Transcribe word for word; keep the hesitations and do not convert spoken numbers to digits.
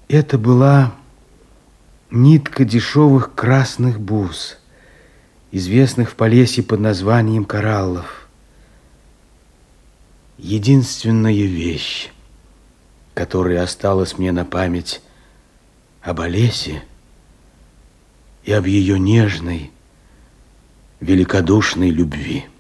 Это была нитка дешевых красных бус, известных в Полесье под названием кораллов. Единственная вещь, которая осталась мне на память об Олесе и об ее нежной, великодушной любви.